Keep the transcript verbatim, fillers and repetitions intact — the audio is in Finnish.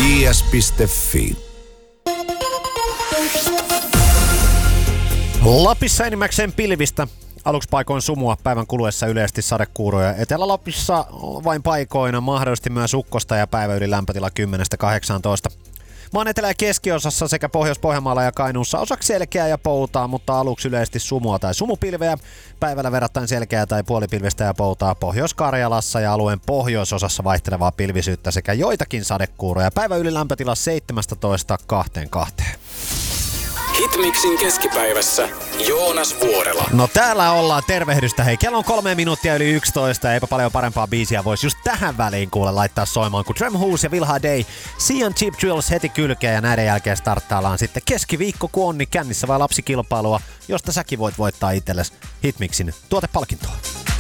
i s piste f i. Lapissa enimmäkseen pilvistä. Aluksi paikoin sumua, päivän kuluessa yleisesti sadekuuroja. Etelä-Lapissa vain paikoina, mahdollisesti myös ukkosta ja päivä yli lämpötila kymmenestä kahdeksaantoista. Maan etelä- ja keskiosassa sekä Pohjois-Pohjanmaalla ja Kainuussa osaksi selkeää ja poutaa, mutta aluksi yleisesti sumua tai sumupilveä. Päivällä verrattain selkeää tai puolipilvistä ja poutaa Pohjois-Karjalassa ja alueen pohjoisosassa vaihtelevaa pilvisyyttä sekä joitakin sadekuuroja. Päivä yli lämpötila seitsemästätoista kahteenkymmeneenkahteen. Hitmixin keskipäivässä Joonas Vuorela. No täällä ollaan, tervehdystä. Hei, kello on kolme minuuttia yli yksitoista ja eipä paljon parempaa biisiä voisi just tähän väliin kuule laittaa soimaan kuin Trem Hoos ja Vilha Day. Sian Cheap Drills heti kylkeen ja näiden jälkeen starttaillaan sitten keskiviikko, kun onni kännissä vai lapsikilpailua, josta säkin voit voittaa itsellesi Hitmixin tuotepalkintoa.